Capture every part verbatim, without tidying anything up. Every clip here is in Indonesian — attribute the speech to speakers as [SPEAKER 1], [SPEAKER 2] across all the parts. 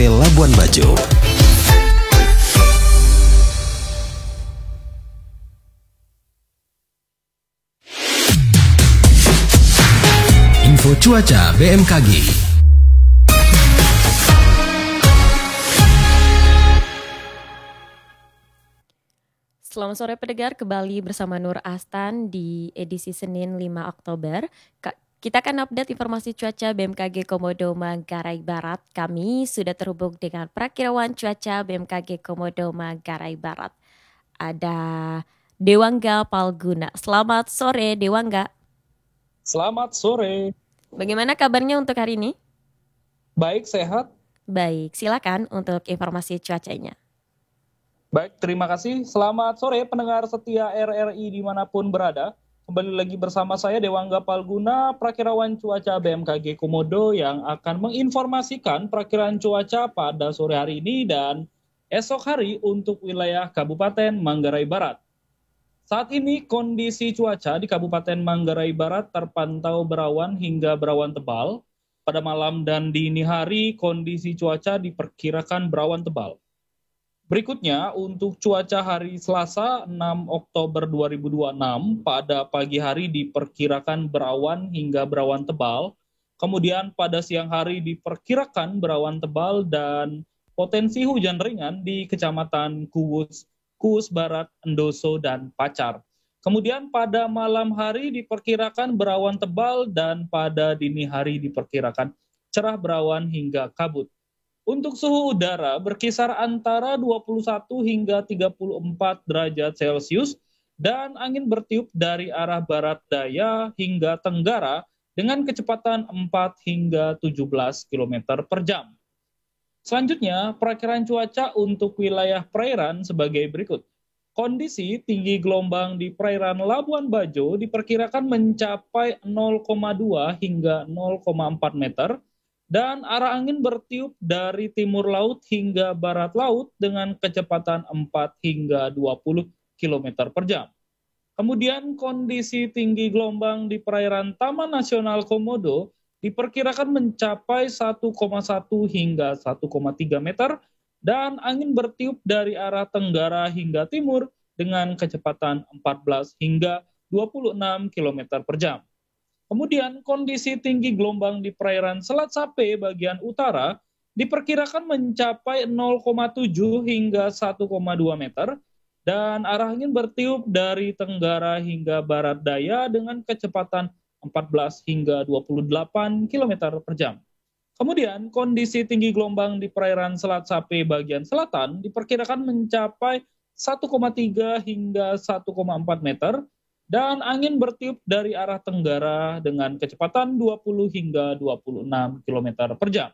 [SPEAKER 1] Labuan Bajo. Info cuaca B M K G.
[SPEAKER 2] Selamat sore pendengar, kembali bersama Nur Astan di edisi Senin lima Oktober. Kita akan update informasi cuaca B M K G Komodo Manggarai Barat. Kami sudah terhubung dengan Prakirawan Cuaca B M K G Komodo Manggarai Barat. Ada Dewangga Palguna. Selamat sore Dewangga.
[SPEAKER 3] Selamat sore.
[SPEAKER 2] Bagaimana kabarnya untuk hari ini?
[SPEAKER 3] Baik, sehat.
[SPEAKER 2] Baik, silakan untuk informasi cuacanya.
[SPEAKER 3] Baik, terima kasih. Selamat sore pendengar setia R R I dimanapun berada. Kembali lagi bersama saya Dewangga Palguna, Prakirawan Cuaca B M K G Komodo yang akan menginformasikan perakiraan cuaca pada sore hari ini dan esok hari untuk wilayah Kabupaten Manggarai Barat. Saat ini kondisi cuaca di Kabupaten Manggarai Barat terpantau berawan hingga berawan tebal. Pada malam dan dini hari kondisi cuaca diperkirakan berawan tebal. Berikutnya untuk cuaca hari Selasa enam Oktober dua ribu dua puluh enam pada pagi hari diperkirakan berawan hingga berawan tebal. Kemudian pada siang hari diperkirakan berawan tebal dan potensi hujan ringan di Kecamatan Kuwus, Kuwus Barat, Endoso, dan Pacar. Kemudian pada malam hari diperkirakan berawan tebal dan pada dini hari diperkirakan cerah berawan hingga kabut. Untuk suhu udara berkisar antara dua puluh satu hingga tiga puluh empat derajat Celcius dan angin bertiup dari arah barat daya hingga tenggara dengan kecepatan empat hingga tujuh belas kilometer per jam. Selanjutnya, perakiraan cuaca untuk wilayah perairan sebagai berikut. Kondisi tinggi gelombang di perairan Labuan Bajo diperkirakan mencapai nol koma dua hingga nol koma empat meter. Dan arah angin bertiup dari timur laut hingga barat laut dengan kecepatan empat hingga dua puluh kilometer per jam. Kemudian kondisi tinggi gelombang di perairan Taman Nasional Komodo diperkirakan mencapai satu koma satu hingga satu koma tiga meter dan angin bertiup dari arah tenggara hingga timur dengan kecepatan empat belas hingga dua puluh enam kilometer per jam. Kemudian kondisi tinggi gelombang di perairan Selat Sape bagian utara diperkirakan mencapai nol koma tujuh hingga satu koma dua meter dan arah angin bertiup dari tenggara hingga barat daya dengan kecepatan empat belas hingga dua puluh delapan kilometer per jam. Kemudian kondisi tinggi gelombang di perairan Selat Sape bagian selatan diperkirakan mencapai satu koma tiga hingga satu koma empat meter dan angin bertiup dari arah tenggara dengan kecepatan dua puluh hingga dua puluh enam kilometer per jam.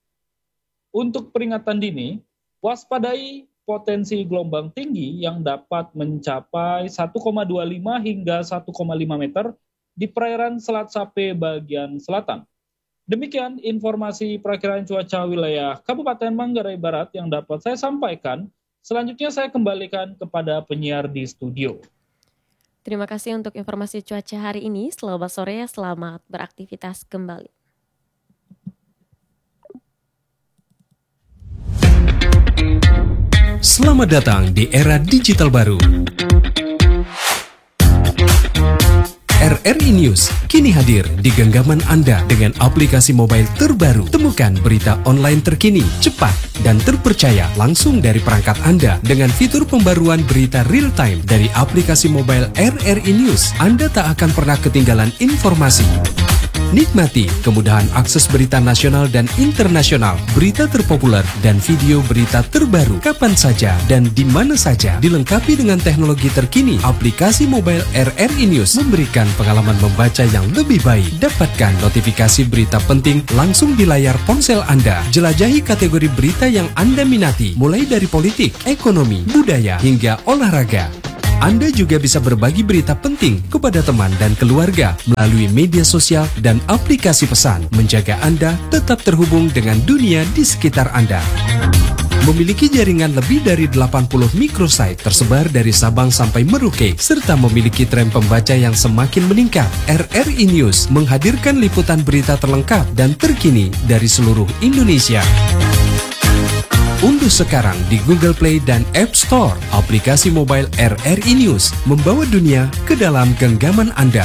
[SPEAKER 3] Untuk peringatan dini, waspadai potensi gelombang tinggi yang dapat mencapai satu koma dua lima hingga satu koma lima meter di perairan Selat Sape bagian selatan. Demikian informasi perakiraan cuaca wilayah Kabupaten Manggarai Barat yang dapat saya sampaikan. Selanjutnya saya kembalikan kepada penyiar di studio.
[SPEAKER 2] Terima kasih untuk informasi cuaca hari ini. Selamat sore, selamat beraktivitas kembali.
[SPEAKER 1] Selamat datang di era digital baru. R R I News kini hadir di genggaman Anda dengan aplikasi mobile terbaru. Temukan berita online terkini, cepat, dan terpercaya langsung dari perangkat Anda dengan fitur pembaruan berita real time dari aplikasi mobile R R I News. Anda tak akan pernah ketinggalan informasi. Nikmati kemudahan akses berita nasional dan internasional, berita terpopuler, dan video berita terbaru kapan saja dan di mana saja. Dilengkapi dengan teknologi terkini, aplikasi mobile R R I News memberikan pengalaman membaca yang lebih baik. Dapatkan notifikasi berita penting langsung di layar ponsel Anda. Jelajahi kategori berita yang Anda minati, mulai dari politik, ekonomi, budaya, hingga olahraga. Anda juga bisa berbagi berita penting kepada teman dan keluarga melalui media sosial dan aplikasi pesan, menjaga Anda tetap terhubung dengan dunia di sekitar Anda. Memiliki jaringan lebih dari delapan puluh microsite tersebar dari Sabang sampai Merauke, serta memiliki tren pembaca yang semakin meningkat. R R I News menghadirkan liputan berita terlengkap dan terkini dari seluruh Indonesia. sekarang di Google Play dan App Store aplikasi mobile R R I News, membawa dunia ke dalam genggaman Anda.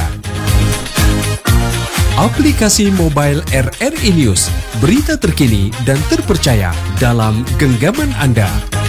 [SPEAKER 1] Aplikasi mobile R R I News, berita terkini dan terpercaya dalam genggaman Anda.